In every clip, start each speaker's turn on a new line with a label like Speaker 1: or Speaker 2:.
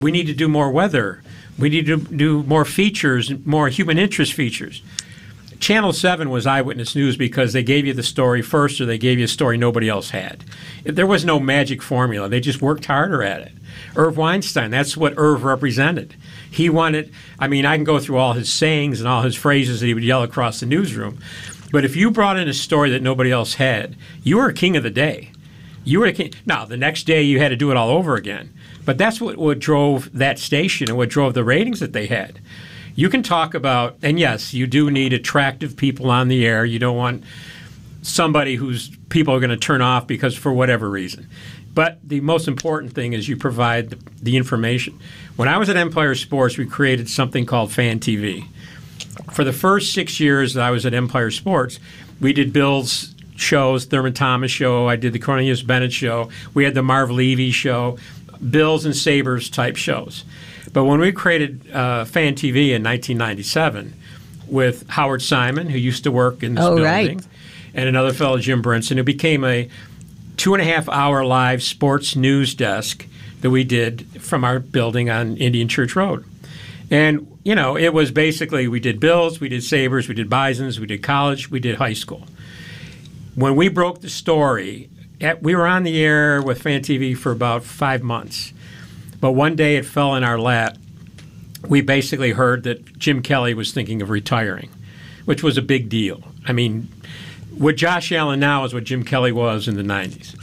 Speaker 1: We need to do more weather. We need to do more features, more human interest features. Channel 7 was Eyewitness News because they gave you the story first or they gave you a story nobody else had. There was no magic formula. They just worked harder at it. Irv Weinstein, that's what Irv represented. He wanted, I can go through all his sayings and all his phrases that he would yell across the newsroom. But if you brought in a story that nobody else had, you were a king of the day. You were a king. Now, the next day you had to do it all over again. But that's what drove that station and what drove the ratings that they had. You can talk about, and yes, you do need attractive people on the air. You don't want somebody whose people are going to turn off because for whatever reason. But the most important thing is you provide the information. When I was at Empire Sports, we created something called Fan TV. For the first 6 years that I was at Empire Sports, we did Bill's shows, Thurman Thomas show. I did the Cornelius Bennett show. We had the Marv Levy show, Bills and Sabres type shows. But when we created Fan TV in 1997 with Howard Simon, who used to work in this building,
Speaker 2: right,
Speaker 1: and another fellow, Jim Brinson, it became a 2.5-hour live sports news desk that we did from our building on Indian Church Road. And, it was basically we did Bills, we did Sabres, we did Bisons, we did college, we did high school. When we broke the story, we were on the air with Fan TV for about 5 months. But one day it fell in our lap. We basically heard that Jim Kelly was thinking of retiring, which was a big deal. What Josh Allen now is what Jim Kelly was in the 90s.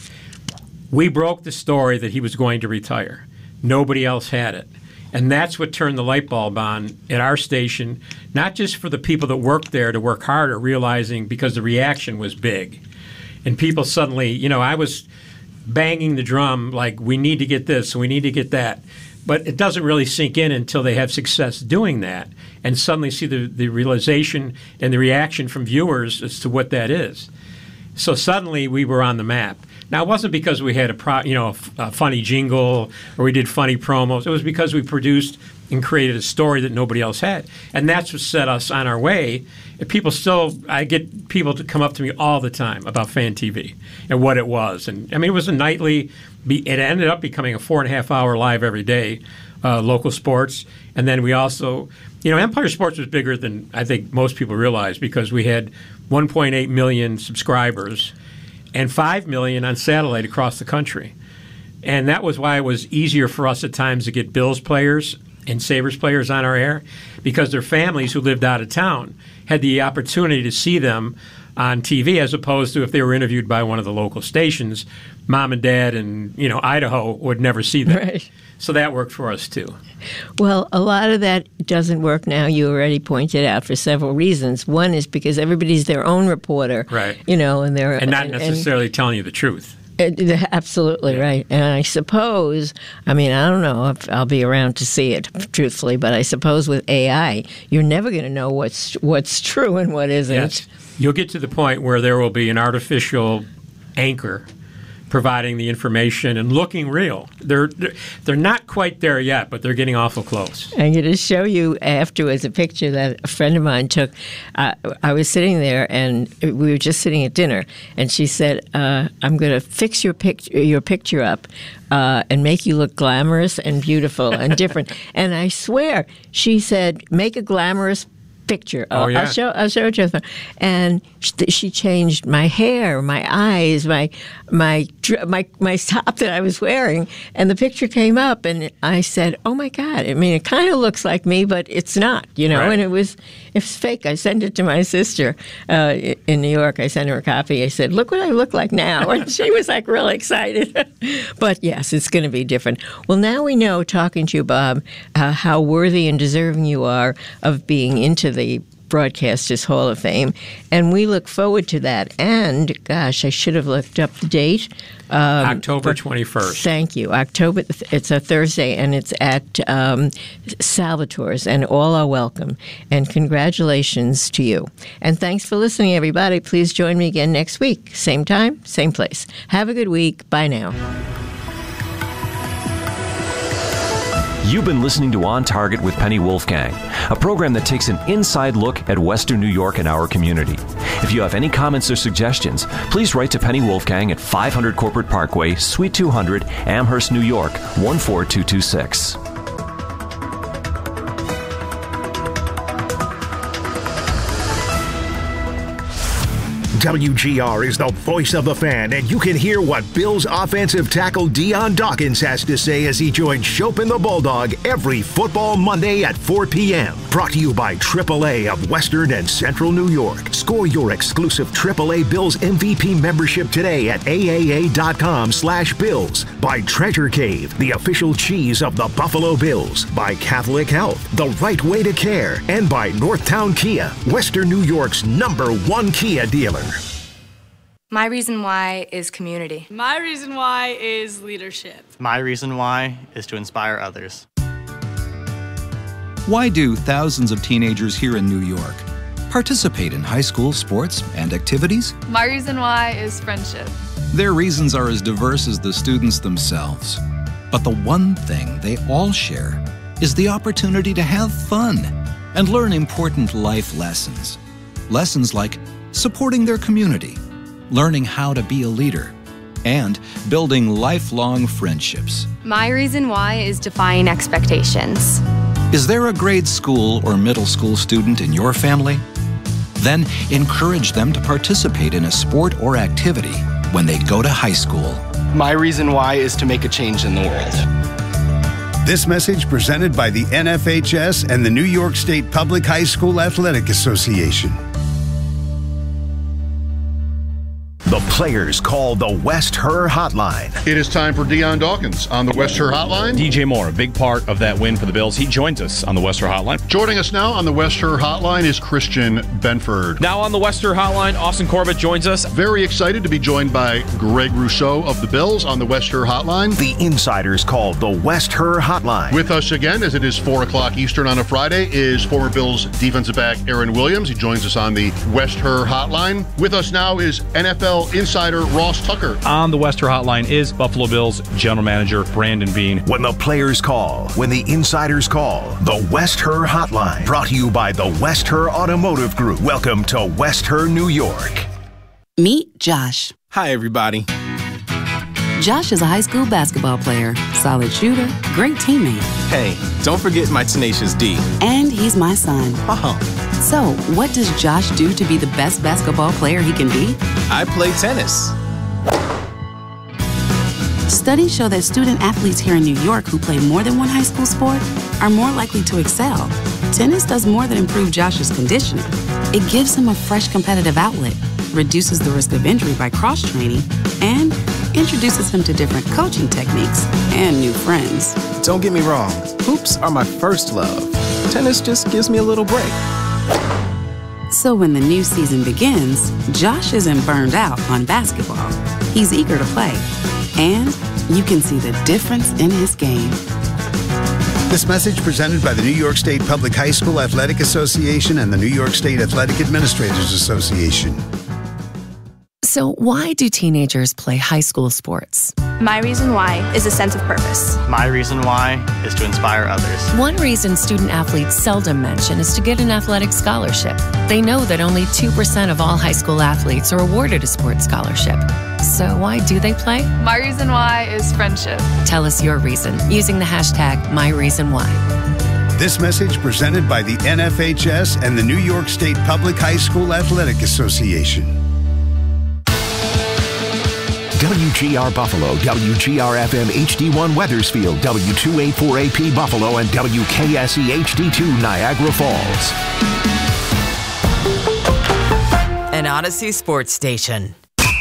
Speaker 1: We broke the story that he was going to retire. Nobody else had it. And that's what turned the light bulb on at our station, not just for the people that worked there to work harder, realizing because the reaction was big. And people suddenly, I was banging the drum like, we need to get this, we need to get that. But it doesn't really sink in until they have success doing that and suddenly see the realization and the reaction from viewers as to what that is. So suddenly we were on the map. Now, it wasn't because we had a funny jingle or we did funny promos. It was because we produced and created a story that nobody else had. And that's what set us on our way. I get people to come up to me all the time about Fan TV and what it was. And it was a nightly, it ended up becoming a 4.5-hour live every day, local sports. And then we also, Empire Sports was bigger than I think most people realize because we had 1.8 million subscribers and 5 million on satellite across the country. And that was why it was easier for us at times to get Bills players and Sabres players on our air because their families who lived out of town had the opportunity to see them on TV as opposed to if they were interviewed by one of the local stations, mom and dad in Idaho would never see them.
Speaker 2: Right.
Speaker 1: So that worked for us too.
Speaker 2: Well, a lot of that doesn't work now. You already pointed out for several reasons. One is because everybody's their own reporter,
Speaker 1: right?
Speaker 2: And
Speaker 1: not necessarily telling you the truth.
Speaker 2: Absolutely right. And I suppose, I don't know if I'll be around to see it, truthfully, but I suppose with AI, you're never going to know what's true and what isn't.
Speaker 1: Yes. You'll get to the point where there will be an artificial anchor providing the information and looking real. They're not quite there yet, but they're getting awful close.
Speaker 2: I'm going to show you afterwards a picture that a friend of mine took. I was sitting there, and we were just sitting at dinner, and she said, I'm going to fix your picture up and make you look glamorous and beautiful and different. And I swear, she said, make a glamorous picture.
Speaker 1: Oh, yeah.
Speaker 2: I'll show it to her. And she changed my hair, my eyes, my top that I was wearing, and the picture came up, and I said, "Oh my God! It kind of looks like me, but it's not, Right. And it was fake." I sent it to my sister in New York. I sent her a copy. I said, "Look what I look like now," and she was like really excited. But yes, it's going to be different. Well, now we know, talking to you, Bob, how worthy and deserving you are of being into the Broadcasters Hall of Fame, and we look forward to that. And gosh, I should have looked up the date.
Speaker 1: October 21st.
Speaker 2: Thank you. October. It's a Thursday, and it's at Salvatore's, and all are welcome. And congratulations to you. And thanks for listening, everybody. Please join me again next week, same time, same place. Have a good week. Bye now.
Speaker 3: You've been listening to On Target with Penny Wolfgang, a program that takes an inside look at Western New York and our community. If you have any comments or suggestions, please write to Penny Wolfgang at 500 Corporate Parkway, Suite 200, Amherst, New York, 14226.
Speaker 4: WGR is the voice of the fan, and you can hear what Bills offensive tackle Dion Dawkins has to say as he joins Chopin the Bulldog every football Monday at 4 p.m. Brought to you by AAA of Western and Central New York. Score your exclusive AAA Bills MVP membership today at AAA.com/Bills. By Treasure Cave, the official cheese of the Buffalo Bills. By Catholic Health, the right way to care. And by Northtown Kia, Western New York's #1 Kia dealer.
Speaker 5: My reason why is community.
Speaker 6: My reason why is leadership.
Speaker 7: My reason why is to inspire others.
Speaker 8: Why do thousands of teenagers here in New York participate in high school sports and activities?
Speaker 6: My reason why is friendship.
Speaker 8: Their reasons are as diverse as the students themselves. But the one thing they all share is the opportunity to have fun and learn important life lessons. Lessons like supporting their community, learning how to be a leader, and building lifelong friendships.
Speaker 5: My reason why is defying expectations.
Speaker 8: Is there a grade school or middle school student in your family? Then encourage them to participate in a sport or activity when they go to high school.
Speaker 9: My reason why is to make a change in the world.
Speaker 10: This message presented by the NFHS and the New York State Public High School Athletic Association.
Speaker 4: The players call the West Her Hotline.
Speaker 11: It is time for Dion Dawkins on the West Her Hotline.
Speaker 12: DJ Moore, a big part of that win for the Bills. He joins us on the West Her Hotline.
Speaker 11: Joining us now on the West Her Hotline is Christian Benford.
Speaker 12: Now on the West Her Hotline, Austin Corbett joins us.
Speaker 11: Very excited to be joined by Greg Rousseau of the Bills on the West Her Hotline.
Speaker 4: The insiders call the West Her Hotline.
Speaker 11: With us again, as it is 4 o'clock Eastern on a Friday, is former Bills defensive back Aaron Williams. He joins us on the West Her Hotline. With us now is NFL insider Ross Tucker.
Speaker 12: On the West Her Hotline is Buffalo Bills General Manager Brandon Beane.
Speaker 4: When the players call, when the insiders call, the West Her Hotline. Brought to you by the West Her Automotive Group. Welcome to West Her, New York.
Speaker 13: Meet Josh.
Speaker 14: Hi, everybody.
Speaker 13: Josh is a high school basketball player, solid shooter, great teammate.
Speaker 14: Hey, don't forget my tenacious D.
Speaker 13: And he's my son.
Speaker 14: Uh-huh.
Speaker 13: So, what does Josh do to be the best basketball player he can be?
Speaker 14: I play tennis.
Speaker 13: Studies show that student athletes here in New York who play more than one high school sport are more likely to excel. Tennis does more than improve Josh's conditioning. It gives him a fresh competitive outlet, reduces the risk of injury by cross-training, and introduces him to different coaching techniques and new friends.
Speaker 14: Don't get me wrong, hoops are my first love. Tennis just gives me a little break.
Speaker 13: So when the new season begins, Josh isn't burned out on basketball. He's eager to play, and you can see the difference in his game.
Speaker 10: This message presented by the New York State Public High School Athletic Association and the New York State Athletic Administrators Association.
Speaker 15: So why do teenagers play high school sports?
Speaker 5: My reason why is a sense of purpose.
Speaker 7: My reason why is to inspire others.
Speaker 15: One reason student athletes seldom mention is to get an athletic scholarship. They know that only 2% of all high school athletes are awarded a sports scholarship. So why do they play?
Speaker 6: My reason why is friendship.
Speaker 15: Tell us your reason using the hashtag #MyReasonWhy.
Speaker 10: This message presented by the NFHS and the New York State Public High School Athletic Association.
Speaker 4: WGR Buffalo, WGR-FM HD1 Weathersfield, W284AP Buffalo, and WKSE HD2 Niagara Falls.
Speaker 16: An Odyssey sports station.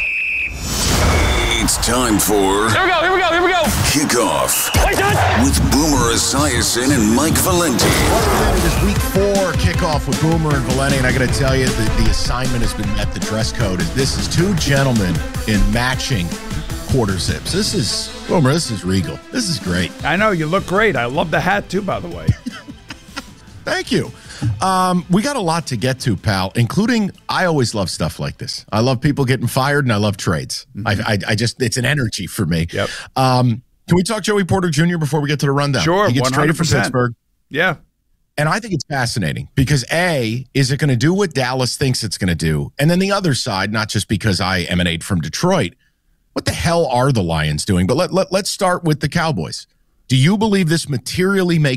Speaker 17: It's time for...
Speaker 12: Here we go!
Speaker 17: Kickoff with Boomer Esiason and Mike Valenti.
Speaker 18: It is week 4 kickoff with Boomer and Valenti, and I got to tell you, the assignment has been met. The dress code is this is two gentlemen in matching quarter zips. This is Boomer. This is regal. This is great.
Speaker 19: I know you look great. I love the hat too, by the way.
Speaker 18: Thank you. We got a lot to get to, pal, including I always love stuff like this. I love people getting fired, and I love trades. I just, it's an energy for me.
Speaker 19: Yep.
Speaker 18: Can we talk Joey Porter Jr. before we get to the rundown?
Speaker 19: Sure.
Speaker 18: He gets
Speaker 19: 100%.
Speaker 18: traded from Pittsburgh.
Speaker 19: Yeah.
Speaker 18: And I think it's fascinating because A, is it going to do what Dallas thinks it's going to do? And then the other side, not just because I emanate from Detroit, what the hell are the Lions doing? But let's start with the Cowboys. Do you believe this materially makes